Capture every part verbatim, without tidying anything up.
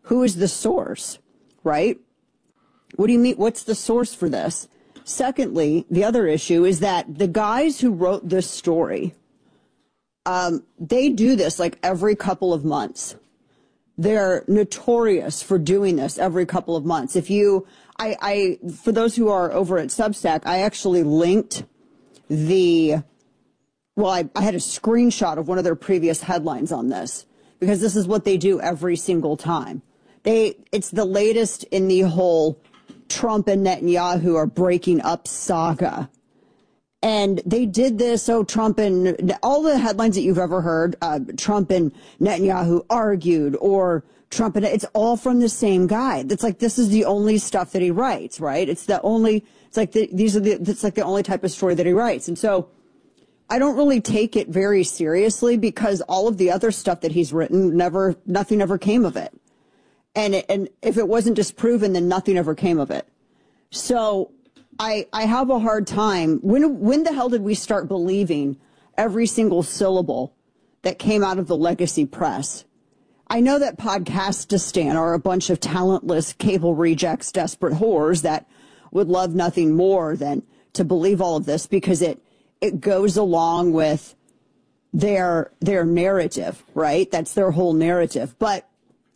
who is the source, right? What do you mean? What's the source for this? Secondly, the other issue is that the guys who wrote this story, um, they do this like every couple of months. They're notorious for doing this every couple of months. If you, I, I, for those who are over at Substack, I actually linked the, well, I, I had a screenshot of one of their previous headlines on this, because this is what they do every single time. They, it's the latest in the whole Trump and Netanyahu are breaking up saga. And they did this, oh, Trump and all the headlines that you've ever heard, uh, Trump and Netanyahu argued, or Trump and it's all from the same guy. It's like, this is the only stuff that he writes, right? It's the only, it's like the, these are the, it's like the only type of story that he writes. And so I don't really take it very seriously, because all of the other stuff that he's written, never, nothing ever came of it. And, it, and if it wasn't disproven, then nothing ever came of it. So I, I have a hard time. When, when the hell did we start believing every single syllable that came out of the legacy press? I know that Podcastistan are a bunch of talentless cable rejects, desperate whores that would love nothing more than to believe all of this, because it, it goes along with their, their narrative, right? That's their whole narrative. But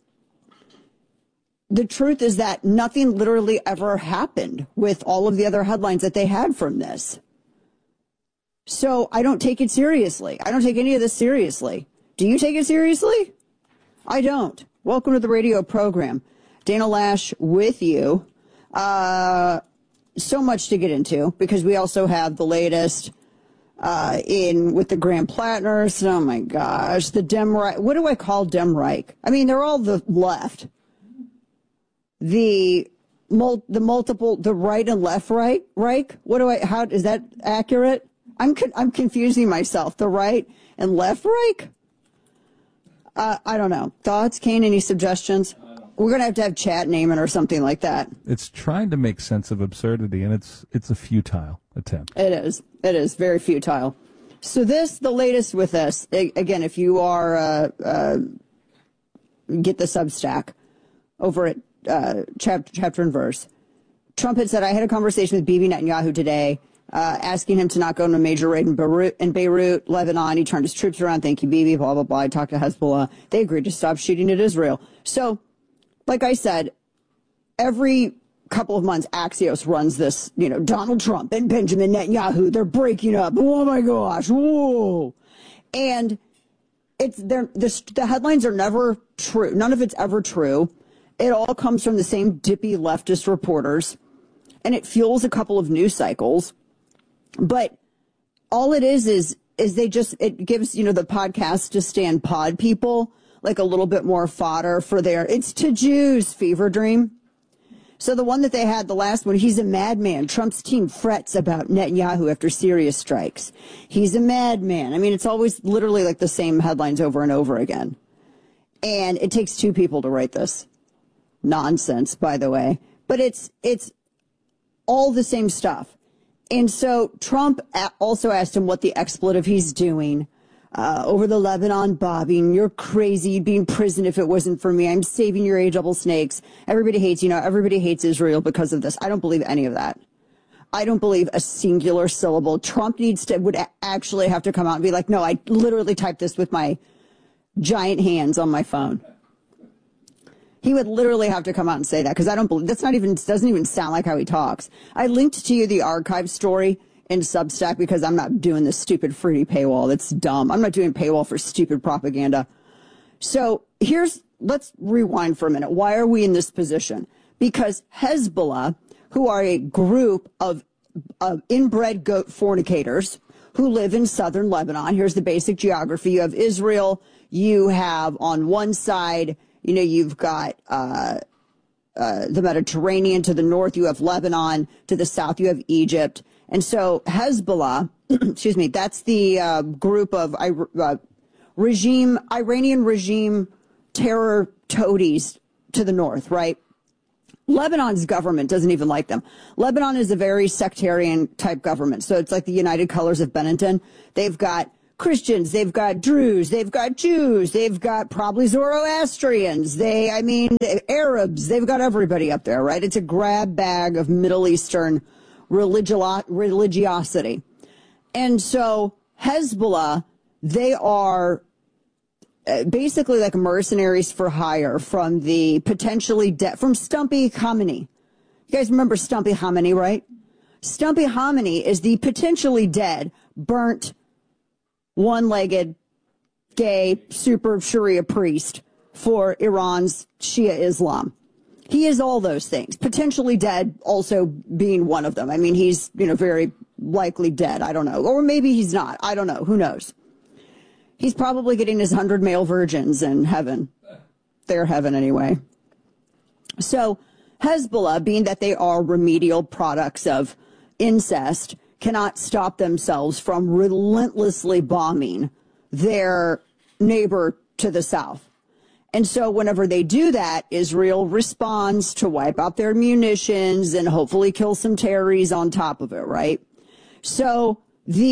the truth is that nothing literally ever happened with all of the other headlines that they had from this. So I don't take it seriously. I don't take any of this seriously. Do you take it seriously? I don't. Welcome to the radio program. Dana Loesch with you. Uh, so much to get into, because we also have the latest uh, in with the Graham Plattners. Oh, my gosh. The Dem Reich. What do I call Dem Reich? I mean, they're all the left. The mul the multiple, the right and left right, Reich? What do I, how, is that accurate? I'm, con I'm confusing myself. The right and left Reich? Uh, I don't know. Thoughts, Kane? Any suggestions? We're going to have to have chat name it or something like that. It's trying to make sense of absurdity, and it's, it's a futile attempt. It is. It is very futile. So this, the latest with this, again, if you are, uh, uh, get the Substack over at Uh, chapter, chapter and verse. Trump had said, I had a conversation with Bibi Netanyahu today, uh, asking him to not go on a major raid in Beirut, in Beirut, Lebanon. He turned his troops around. Thank you, Bibi, blah, blah, blah. I talked to Hezbollah. They agreed to stop shooting at Israel. So, like I said, every couple of months, Axios runs this, you know, Donald Trump and Benjamin Netanyahu, they're breaking up. Oh, my gosh. Whoa. And it's, they're, the, the headlines are never true. None of it's ever true. It all comes from the same dippy leftist reporters, and it fuels a couple of news cycles. But all it is is is they just, it gives, you know, the Podcastistan pod people like a little bit more fodder for their, it's to Jews fever dream. So the one that they had, the last one, he's a madman. Trump's team frets about Netanyahu after Syria strikes. He's a madman. I mean, it's always literally like the same headlines over and over again. And it takes two people to write this. Nonsense, by the way, but it's it's all the same stuff. And so Trump also asked him what the expletive he's doing uh, over the Lebanon bombing. You're crazy. You'd be in prison if it wasn't for me. I'm saving your A double snakes. Everybody hates, you know, everybody hates Israel because of this. I don't believe any of that. I don't believe a singular syllable. Trump needs to, would actually have to come out and be like, no, I literally typed this with my giant hands on my phone. He would literally have to come out and say that, because I don't believe, that's not even, doesn't even sound like how he talks. I linked to you the archive story in Substack because I'm not doing this stupid fruity paywall. That's dumb. I'm not doing paywall for stupid propaganda. So here's, let's rewind for a minute. Why are we in this position? Because Hezbollah, who are a group of, of inbred goat fornicators who live in southern Lebanon. Here's the basic geography. You have Israel. You have on one side, you know, you've got uh, uh, the Mediterranean to the north. You have Lebanon to the south. You have Egypt. And so Hezbollah, excuse me, that's the uh, group of uh, regime, Iranian regime terror toadies to the north, right? Lebanon's government doesn't even like them. Lebanon is a very sectarian type government. So it's like the United Colors of Benetton. They've got Christians, they've got Druze, they've got Jews, they've got probably Zoroastrians, they, I mean, Arabs, they've got everybody up there, right? It's a grab bag of Middle Eastern religio- religiosity. And so Hezbollah, they are basically like mercenaries for hire from the potentially dead, from Stumpy Khamenei. You guys remember Stumpy Khamenei, right? Stumpy Khamenei is the potentially dead, burnt, one-legged, gay, super Sharia priest for Iran's Shia Islam. He is all those things. Potentially dead also being one of them. I mean, he's, you know, very likely dead. I don't know. Or maybe he's not. I don't know. Who knows? He's probably getting his hundred male virgins in heaven. Their heaven anyway. So Hezbollah, being that they are remedial products of incest, cannot stop themselves from relentlessly bombing their neighbor to the south. And so whenever they do that, Israel responds to wipe out their munitions and hopefully kill some terrorists on top of it, right? So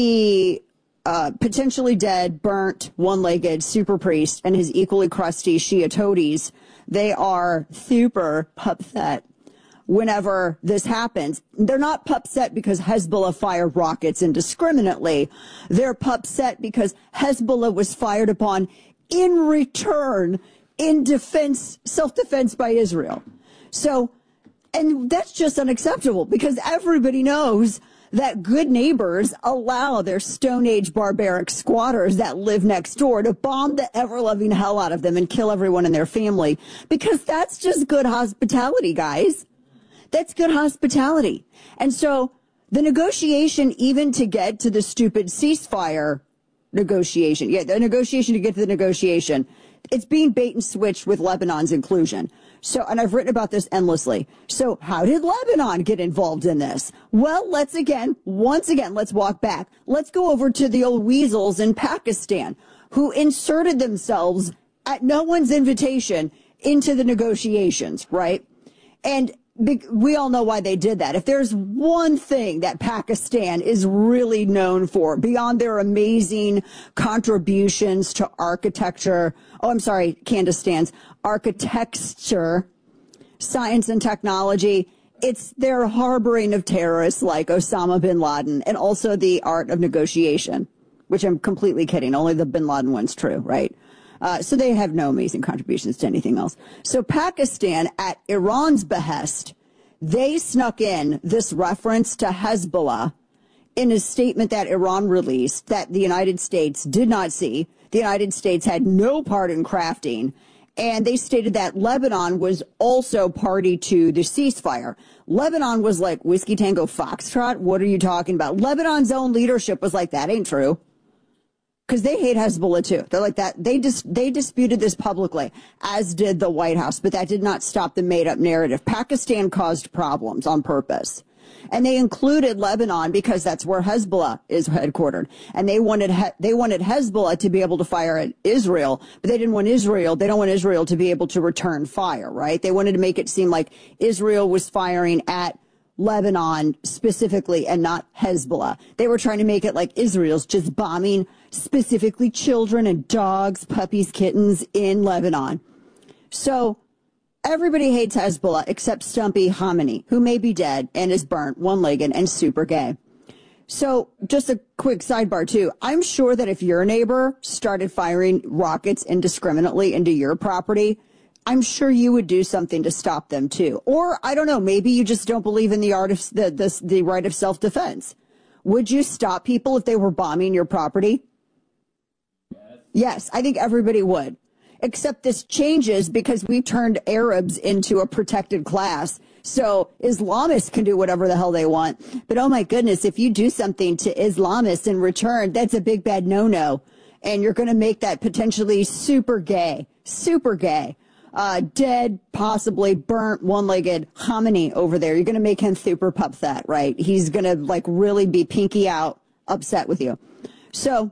the uh, potentially dead, burnt, one-legged super priest and his equally crusty Shia toadies, they are super upset whenever this happens. They're not upset because Hezbollah fired rockets indiscriminately. They're upset because Hezbollah was fired upon in return in defense, self-defense by Israel. So, and that's just unacceptable because everybody knows that good neighbors allow their Stone Age barbaric squatters that live next door to bomb the ever-loving hell out of them and kill everyone in their family, because that's just good hospitality, guys. That's good hospitality. And so the negotiation, even to get to the stupid ceasefire negotiation, yeah, the negotiation to get to the negotiation, it's being bait and switched with Lebanon's inclusion. So, and I've written about this endlessly. So how did Lebanon get involved in this? Well, let's again, once again, let's walk back. Let's go over to the old weasels in Pakistan who inserted themselves at no one's invitation into the negotiations, right? And we all know why they did that. If there's one thing that Pakistan is really known for, beyond their amazing contributions to architecture, oh, I'm sorry, Candace stands, architecture, science and technology, it's their harboring of terrorists like Osama bin Laden, and also the art of negotiation, which I'm completely kidding. Only the bin Laden one's true, right? Uh, so they have no amazing contributions to anything else. So Pakistan, at Iran's behest, they snuck in this reference to Hezbollah in a statement that Iran released that the United States did not see. The United States had no part in crafting. And they stated that Lebanon was also party to the ceasefire. Lebanon was like, Whiskey Tango Foxtrot? What are you talking about? Lebanon's own leadership was like, that ain't true. Because they hate Hezbollah, too. They're like that. They dis- they disputed this publicly, as did the White House, but that did not stop the made-up narrative. Pakistan caused problems on purpose. And they included Lebanon because that's where Hezbollah is headquartered. And they wanted he- they wanted Hezbollah to be able to fire at Israel, but they didn't want Israel. They don't want Israel to be able to return fire, right? They wanted to make it seem like Israel was firing at Lebanon specifically and not Hezbollah. They were trying to make it like Israel's just bombing specifically children and dogs, puppies, kittens in Lebanon. So everybody hates Hezbollah except Stumpy Khamenei, who may be dead and is burnt, one-legged, and super gay. So just a quick sidebar, too. I'm sure that if your neighbor started firing rockets indiscriminately into your property, I'm sure you would do something to stop them, too. Or, I don't know, maybe you just don't believe in the art of the, the, the right of self-defense. Would you stop people if they were bombing your property? Yes. Yes, I think everybody would. Except this changes because we turned Arabs into a protected class. So Islamists can do whatever the hell they want. But oh my goodness, if you do something to Islamists in return, that's a big bad no-no. And you're going to make that potentially super gay, super gay. Uh, dead, possibly burnt, one-legged Khamenei over there. You're going to make him super upset, right? He's going to like really be pinky out upset with you. So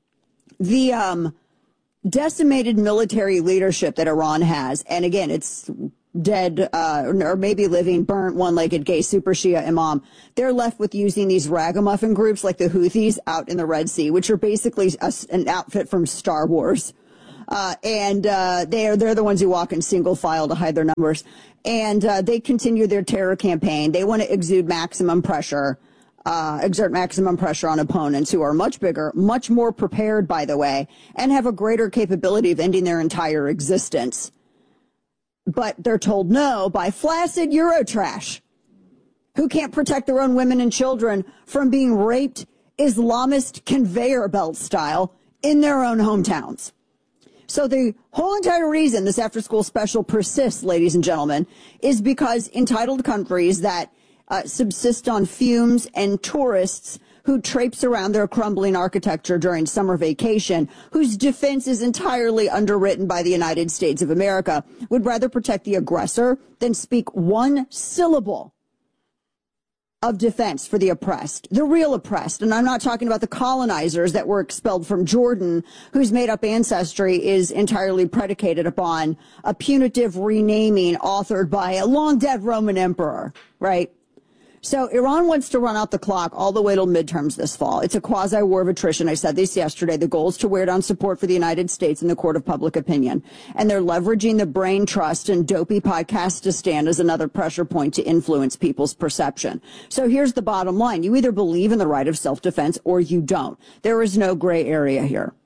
the um, decimated military leadership that Iran has, and again, it's dead uh, or maybe living burnt one-legged gay super Shia imam. They're left with using these ragamuffin groups like the Houthis out in the Red Sea, which are basically a, an outfit from Star Wars. Uh, and uh, they're they're the ones who walk in single file to hide their numbers. And uh, they continue their terror campaign. They want to exude maximum pressure, uh, exert maximum pressure on opponents who are much bigger, much more prepared, by the way, and have a greater capability of ending their entire existence. But they're told no by flaccid Eurotrash, who can't protect their own women and children from being raped Islamist conveyor belt style in their own hometowns. So the whole entire reason this after-school special persists, ladies and gentlemen, is because entitled countries that uh, subsist on fumes and tourists who traipse around their crumbling architecture during summer vacation, whose defense is entirely underwritten by the United States of America, would rather protect the aggressor than speak one syllable of defense for the oppressed, the real oppressed. And I'm not talking about the colonizers that were expelled from Jordan, whose made-up ancestry is entirely predicated upon a punitive renaming authored by a long-dead Roman emperor, right? So Iran wants to run out the clock all the way till midterms this fall. It's a quasi-war of attrition. I said this yesterday. The goal is to wear down support for the United States in the court of public opinion. And they're leveraging the brain trust and dopey Podcastistan as another pressure point to influence people's perception. So here's the bottom line. You either believe in the right of self-defense or you don't. There is no gray area here.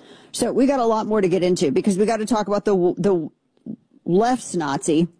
So we got a lot more to get into because we got to talk about the, the left's Nazi.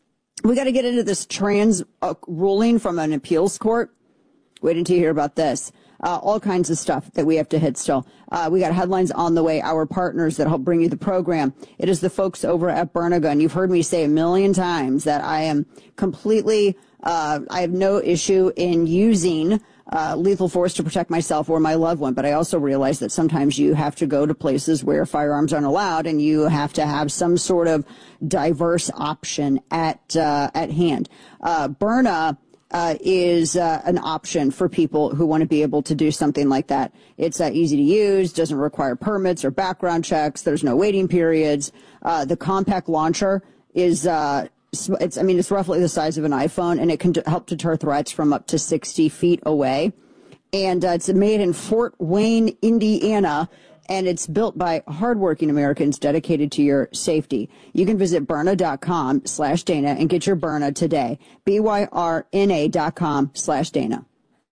We got to get into this trans uh, ruling from an appeals court. Wait until you hear about this. Uh, all kinds of stuff that we have to hit still. Uh, we got headlines on the way. Our partners that help bring you the program. It is the folks over at Bernagun. You've heard me say a million times that I am completely, uh, I have no issue in using Uh, lethal force to protect myself or my loved one. But I also realize that sometimes you have to go to places where firearms aren't allowed and you have to have some sort of diverse option at, uh, at hand. Uh, Berna, uh, is, uh, an option for people who want to be able to do something like that. It's, uh, easy to use, doesn't require permits or background checks. There's no waiting periods. Uh, the compact launcher is, uh, It's, I mean, it's roughly the size of an iPhone, and it can d- help deter threats from up to sixty feet away. And uh, it's made in Fort Wayne, Indiana, and it's built by hardworking Americans dedicated to your safety. You can visit Byrna.com slash Dana and get your Byrna today. B Y R N A dot com slash Dana.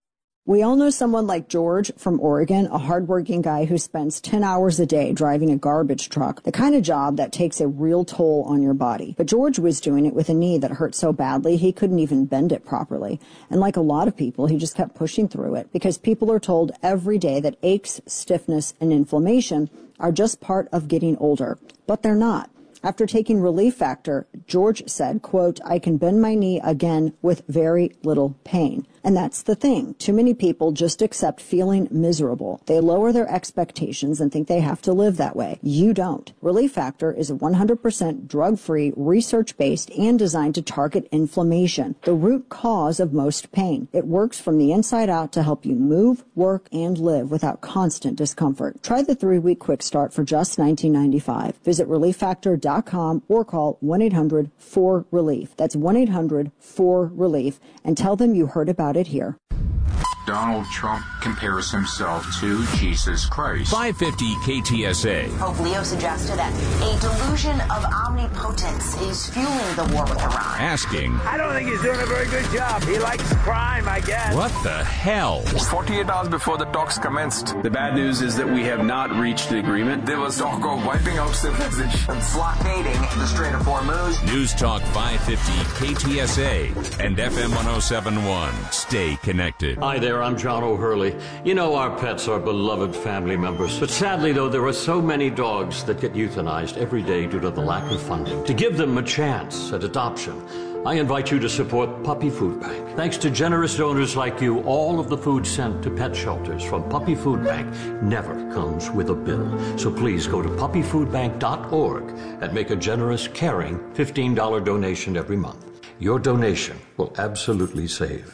We all know someone like George from Oregon, a hardworking guy who spends ten hours a day driving a garbage truck, the kind of job that takes a real toll on your body. But George was doing it with a knee that hurt so badly he couldn't even bend it properly. And like a lot of people, he just kept pushing through it because people are told every day that aches, stiffness, and inflammation are just part of getting older. But they're not. After taking Relief Factor, George said, quote, I can bend my knee again with very little pain. And that's the thing. Too many people just accept feeling miserable. They lower their expectations and think they have to live that way. You don't. Relief Factor is one hundred percent drug-free, research-based, and designed to target inflammation, the root cause of most pain. It works from the inside out to help you move, work, and live without constant discomfort. Try the three-week quick start for just nineteen ninety-five dollars. Visit relief factor dot com or call one eight hundred four relief. That's one eight hundred four relief and tell them you heard about it here. Donald Trump compares himself to Jesus Christ. five fifty K T S A. Pope Leo suggested that a delusion of omnipotence is fueling the war with Iran. Asking, I don't think he's doing a very good job. He likes crime, I guess. what the hell? forty-eight hours before the talks commenced. The bad news is that we have not reached an agreement. There was talk of wiping out civilization. Blockading the Strait of Hormuz. News Talk five fifty K T S A and F M one oh seven point one. Stay connected. Hi there, I'm John O'Hurley. You know our pets are beloved family members. But sadly, though, there are so many dogs that get euthanized every day due to the lack of funding. To give them a chance at adoption, I invite you to support Puppy Food Bank. Thanks to generous donors like you, all of the food sent to pet shelters from Puppy Food Bank never comes with a bill. So please go to puppy food bank dot org and make a generous, caring fifteen dollars donation every month. Your donation will absolutely save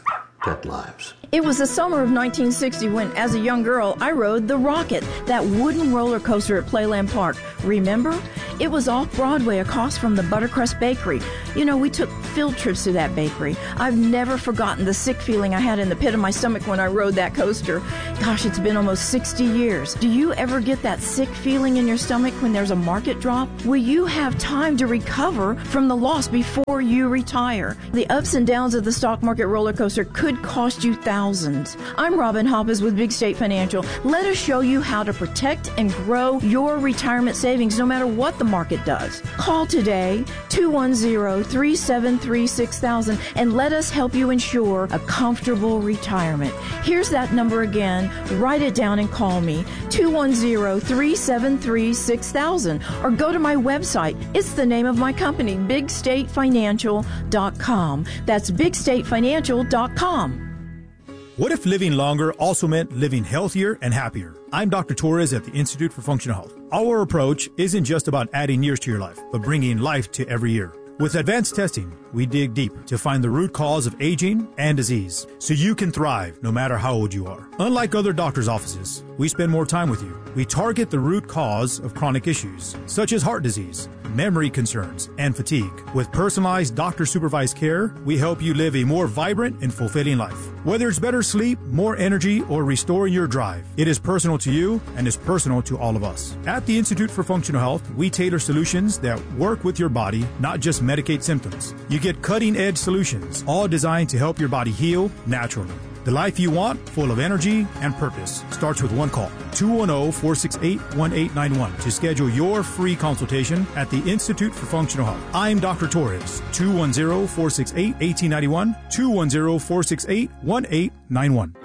pet lives. It was the summer of nineteen sixty when, as a young girl, I rode the Rocket, that wooden roller coaster at Playland Park. Remember? It was off Broadway across from the Buttercrust Bakery. You know, we took field trips to that bakery. I've never forgotten the sick feeling I had in the pit of my stomach when I rode that coaster. Gosh, it's been almost sixty years. Do you ever get that sick feeling in your stomach when there's a market drop? Will you have time to recover from the loss before you retire? The ups and downs of the stock market roller coaster could cost you thousands. I'm Robin Hoppes with Big State Financial. Let us show you how to protect and grow your retirement savings no matter what the market does. Call today, two one zero, three seven three, six thousand, and let us help you ensure a comfortable retirement. Here's that number again. Write it down and call me, two one zero, three seven three, six thousand, or go to my website. It's the name of my company, big state financial dot com. That's big state financial dot com. What if living longer also meant living healthier and happier? I'm Doctor Torres at the Institute for Functional Health. Our approach isn't just about adding years to your life, but bringing life to every year. With advanced testing, we dig deep to find the root cause of aging and disease, so you can thrive no matter how old you are. Unlike other doctors' offices, we spend more time with you. We target the root cause of chronic issues, such as heart disease, memory concerns, and fatigue. With personalized doctor-supervised care, we help you live a more vibrant and fulfilling life. Whether it's better sleep, more energy, or restoring your drive, it is personal to you and is personal to all of us. At the Institute for Functional Health, we tailor solutions that work with your body, not just medicate symptoms. You get cutting-edge solutions, all designed to help your body heal naturally. The life you want, full of energy and purpose, starts with one call. two one zero, four six eight, one eight nine one to schedule your free consultation at the Institute for Functional Health. I'm Doctor Torres. two one zero, four six eight, one eight nine one. two one zero, four six eight, one eight nine one.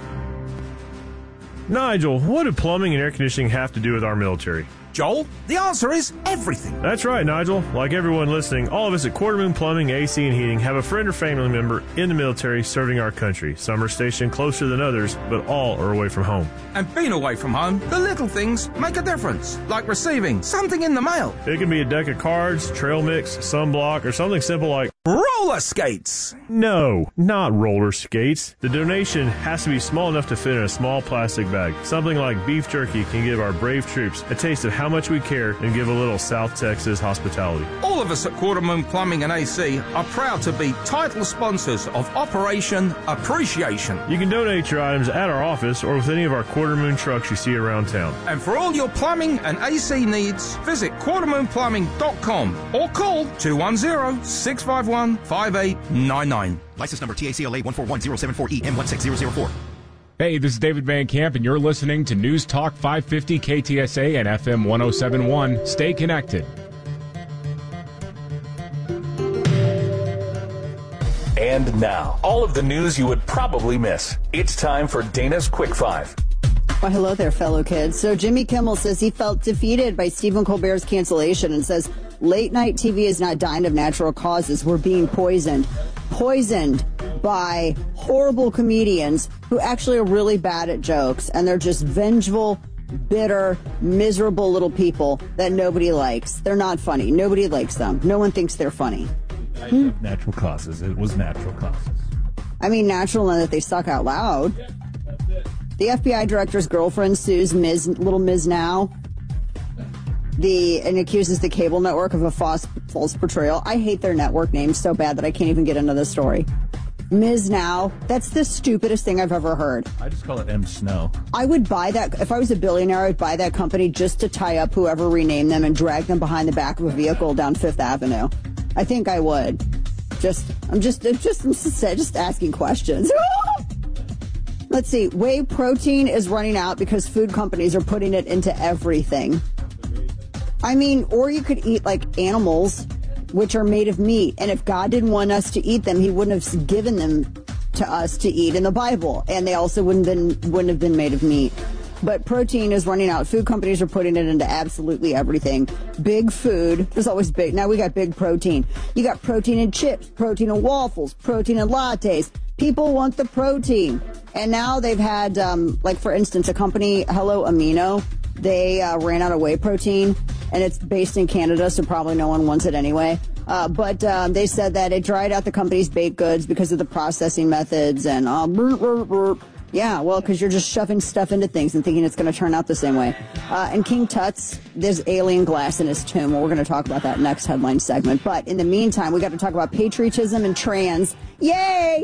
Nigel, what do plumbing and air conditioning have to do with our military? Joel, the answer is everything. That's right, Nigel. Like everyone listening, all of us at Quarter Moon Plumbing, A C, and Heating have a friend or family member in the military serving our country. Some are stationed closer than others, but all are away from home. And being away from home, the little things make a difference, like receiving something in the mail. It can be a deck of cards, trail mix, sunblock, or something simple like roller skates. No, not roller skates. The donation has to be small enough to fit in a small plastic bag. Something like beef jerky can give our brave troops a taste of how much we care and give a little South Texas hospitality. All of us at Quarter Moon Plumbing and A C are proud to be title sponsors of Operation Appreciation. You can donate your items at our office or with any of our Quarter Moon trucks you see around town. And for all your plumbing and A C needs, visit quarter moon plumbing dot com or call two one zero, six five one, five eight nine nine. License number T A C L A one four one zero seven four E M one six zero zero four. Hey, this is David Van Camp, and you're listening to News Talk five fifty K T S A and F M one oh seven point one. Stay connected. And now, all of the news you would probably miss. It's time for Dana's Quick Five. Well, hello there, fellow kids. So Jimmy Kimmel says he felt defeated by Stephen Colbert's cancellation and says late night T V is not dying of natural causes. We're being poisoned. Poisoned by horrible comedians who actually are really bad at jokes, and they're just vengeful, bitter, miserable little people that nobody likes. They're not funny. Nobody likes them. No one thinks they're funny. Hmm? Natural causes. It was natural causes. I mean, natural in that they suck out loud. The F B I director's girlfriend sues Miz Little Miz Now, the and accuses the cable network of a false, false portrayal. I hate their network names so bad that I can't even get into the story. Miz Now, that's the stupidest thing I've ever heard. I just call it M. Snow. I would buy that. If I was a billionaire, I would buy that company just to tie up whoever renamed them and drag them behind the back of a vehicle down Fifth Avenue. I think I would. Just, I'm just, I'm just, I'm just, just asking questions. Let's see. Whey protein is running out because food companies are putting it into everything. I mean, or you could eat like animals, which are made of meat. And if God didn't want us to eat them, he wouldn't have given them to us to eat in the Bible. And they also wouldn't been wouldn't have been made of meat. But protein is running out. Food companies are putting it into absolutely everything. Big food. There's always big. Now we got big protein. You got protein in chips, protein in waffles, protein in lattes. People want the protein. And now they've had, um, like, for instance, a company, Hello Amino, they uh, ran out of whey protein. And it's based in Canada, so probably no one wants it anyway. Uh, but um, they said that it dried out the company's baked goods because of the processing methods and uh, brr, brr, brr. Yeah, well, because you're just shoving stuff into things and thinking it's going to turn out the same way. Uh, and King Tut's, there's alien glass in his tomb. Well, we're going to talk about that next headline segment. But in the meantime, we got to talk about patriotism and trans. Yay!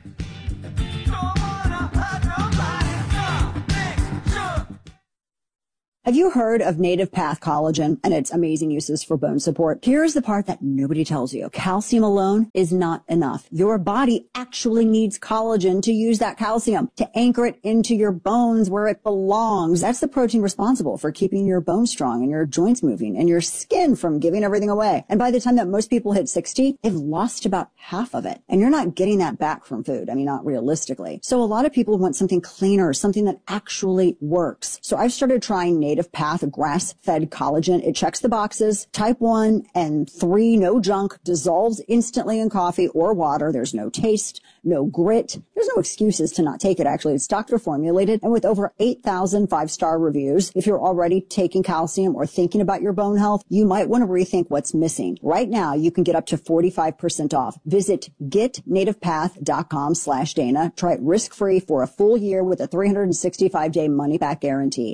Have you heard of Native Path Collagen and its amazing uses for bone support? Here's the part that nobody tells you. Calcium alone is not enough. Your body actually needs collagen to use that calcium, to anchor it into your bones where it belongs. That's the protein responsible for keeping your bones strong and your joints moving and your skin from giving everything away. And by the time that most people hit sixty, they've lost about half of it. And you're not getting that back from food. I mean, not realistically. So a lot of people want something cleaner, something that actually works. So I've started trying Native Path grass-fed collagen. It checks the boxes. Type one and three, no junk, dissolves instantly in coffee or water. There's no taste, no grit. There's no excuses to not take it, actually. It's doctor formulated and with over eight thousand five-star reviews. If you're already taking calcium or thinking about your bone health, you might want to rethink what's missing. Right now, you can get up to forty-five percent off. Visit getnativepath.com slash Dana. Try it risk-free for a full year with a three hundred sixty-five day money-back guarantee.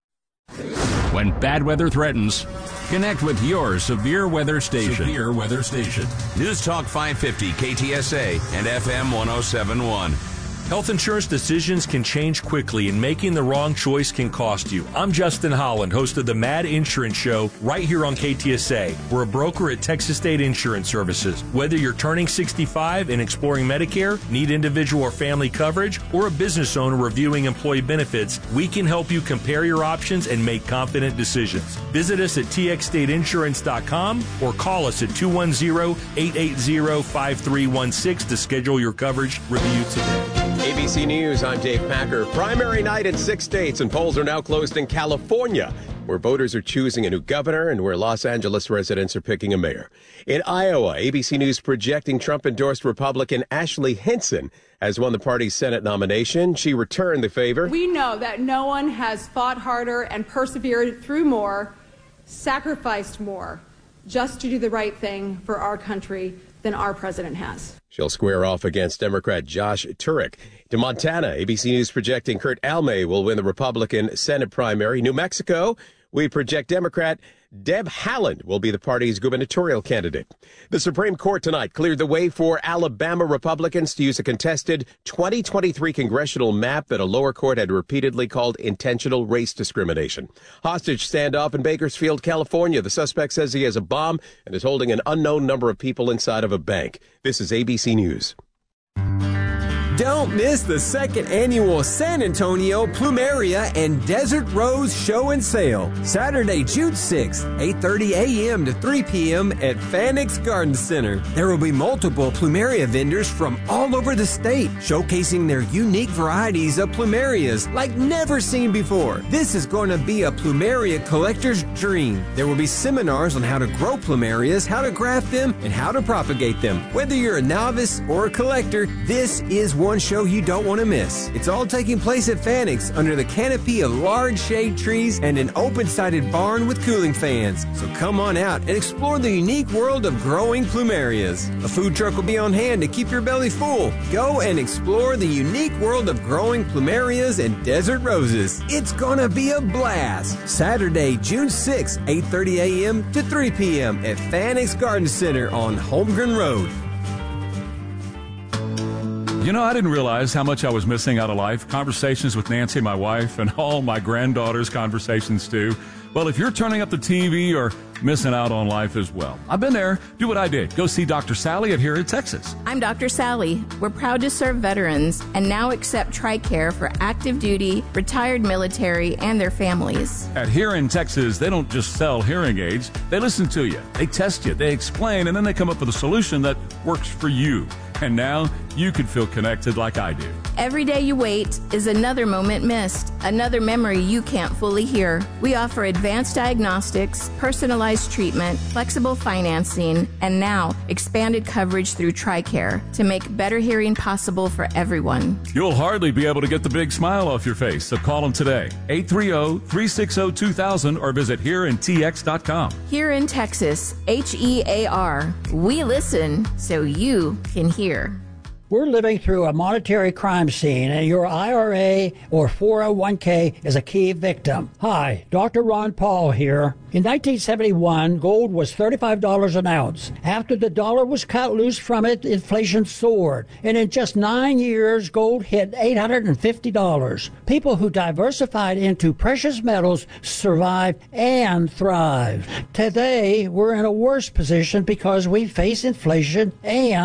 When bad weather threatens, connect with your severe weather station. Severe weather station. News Talk five fifty K T S A and F M one oh seven point one. Health insurance decisions can change quickly, and making the wrong choice can cost you. I'm Justin Holland, host of the Mad Insurance Show, right here on K T S A. We're a broker at Texas State Insurance Services. Whether you're turning sixty-five and exploring Medicare, need individual or family coverage, or a business owner reviewing employee benefits, we can help you compare your options and make confident decisions. Visit us at T X state insurance dot com or call us at two one zero, eight eight zero, five three one six to schedule your coverage review today. A B C News, I'm Dave Packer. Primary night in six states, and polls are now closed in California, where voters are choosing a new governor and where Los Angeles residents are picking a mayor. In Iowa, A B C News projecting Trump-endorsed Republican Ashley Hinson has won the party's Senate nomination. She returned the favor. We know that no one has fought harder and persevered through more, sacrificed more, just to do the right thing for our country than our president has. She'll square off against Democrat Josh Turek. To Montana, A B C News projecting Kurt Almay will win the Republican Senate primary. New Mexico, we project Democrat Deb Haaland will be the party's gubernatorial candidate. The Supreme Court tonight cleared the way for Alabama Republicans to use a contested twenty twenty-three congressional map that a lower court had repeatedly called intentional race discrimination. Hostage standoff in Bakersfield, California. The suspect says he has a bomb and is holding an unknown number of people inside of a bank. This is A B C News. Don't miss the second annual San Antonio Plumeria and Desert Rose Show and Sale. Saturday, June sixth, eight thirty a.m. to three p.m. at Fanix Garden Center. There will be multiple Plumeria vendors from all over the state, showcasing their unique varieties of Plumerias like never seen before. This is going to be a Plumeria collector's dream. There will be seminars on how to grow Plumerias, how to graft them, and how to propagate them. Whether you're a novice or a collector, this is one One show you don't want to miss. It's all taking place at Fanix under the canopy of large shade trees and an open-sided barn with cooling fans. So come on out and explore the unique world of growing Plumerias. A food truck will be on hand to keep your belly full. Go and explore the unique world of growing Plumerias and desert roses. It's gonna be a blast. Saturday, June sixth, eight thirty a.m. to three p.m. at Fanix Garden Center on Holmgren Road. You know, I didn't realize how much I was missing out of life. Conversations with Nancy, my wife, and all my granddaughters' conversations, too. Well, if you're turning up the T V or missing out on life as well, I've been there. Do what I did. Go see Doctor Sally at Here in Texas. I'm Doctor Sally. We're proud to serve veterans and now accept TRICARE for active duty, retired military, and their families. At Here in Texas, they don't just sell hearing aids. They listen to you. They test you. They explain, and then they come up with a solution that works for you. And now you can feel connected like I do. Every day you wait is another moment missed, another memory you can't fully hear. We offer advanced diagnostics, personalized treatment, flexible financing, and now expanded coverage through TRICARE to make better hearing possible for everyone. You'll hardly be able to get the big smile off your face, so call them today. eight three zero, three six zero, two thousand or visit here in T X dot com. Here in Texas, H E A R, we listen so you can hear. We're living through a monetary crime scene, and your I R A or four oh one k is a key victim. Hi, Doctor Ron Paul here. In nineteen seventy-one, gold was thirty-five dollars an ounce. After the dollar was cut loose from it, inflation soared. And in just nine years, gold hit eight hundred fifty dollars. People who diversified into precious metals survived and thrived. Today, we're in a worse position because we face inflation and